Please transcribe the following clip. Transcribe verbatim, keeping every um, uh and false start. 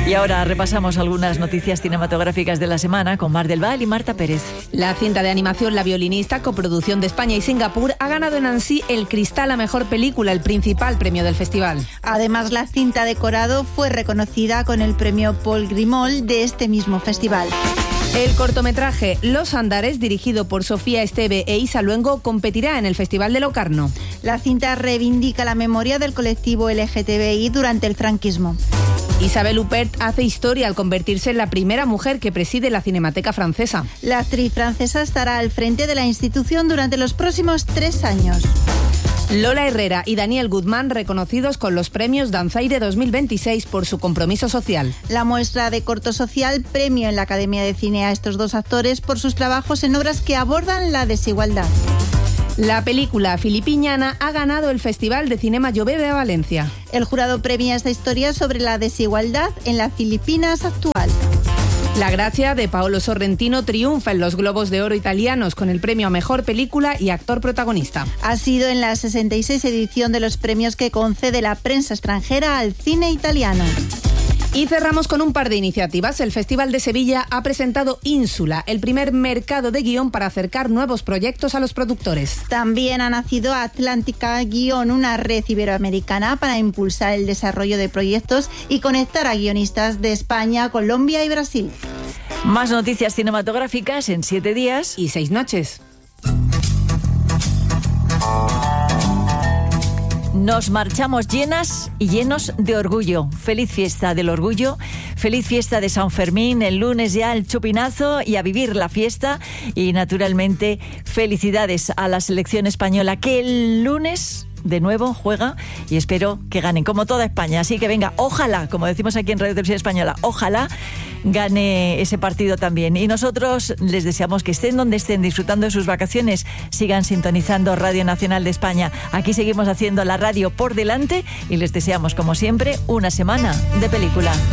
Y ahora repasamos algunas noticias cinematográficas de la semana con Mar del Val y Marta Pérez. La cinta de animación La violinista, coproducción de España y Singapur, ha ganado en Annecy el Cristal a Mejor Película, el principal premio del festival. Además, la cinta Decorado fue reconocida con el premio Paul Grimol de este mismo festival. El cortometraje Los Andares, dirigido por Sofía Esteve e Isa Luengo, competirá en el Festival de Locarno. La cinta reivindica la memoria del colectivo L G T B I durante el franquismo. Isabelle Huppert hace historia al convertirse en la primera mujer que preside la Cinemateca Francesa. La actriz francesa estará al frente de la institución durante los próximos tres años. Lola Herrera y Daniel Guzmán, reconocidos con los premios Danzaire dos mil veintiséis por su compromiso social. La muestra de corto social premio en la Academia de Cine a estos dos actores por sus trabajos en obras que abordan la desigualdad. La película Filipiñana ha ganado el Festival de Cinema Llobé de Valencia. El jurado premia esta historia sobre la desigualdad en las Filipinas actual. La Gracia, de Paolo Sorrentino, triunfa en los Globos de Oro italianos con el premio a Mejor Película y Actor Protagonista. Ha sido en la sesenta y seis edición de los premios que concede la prensa extranjera al cine italiano. Y cerramos con un par de iniciativas. El Festival de Sevilla ha presentado Ínsula, el primer mercado de guión para acercar nuevos proyectos a los productores. También ha nacido Atlántica Guión, una red iberoamericana para impulsar el desarrollo de proyectos y conectar a guionistas de España, Colombia y Brasil. Más noticias cinematográficas en siete días y seis noches. Nos marchamos llenas y llenos de orgullo. Feliz fiesta del orgullo, feliz fiesta de San Fermín, el lunes ya el chupinazo y a vivir la fiesta. Y naturalmente felicidades a la selección española que el lunes de nuevo juega y espero que ganen como toda España. Así que venga, ojalá, como decimos aquí en Radio Televisión Española, ojalá gane ese partido también. Y nosotros les deseamos que estén donde estén, disfrutando de sus vacaciones, sigan sintonizando Radio Nacional de España. Aquí seguimos haciendo la radio por delante y les deseamos, como siempre, una semana de película.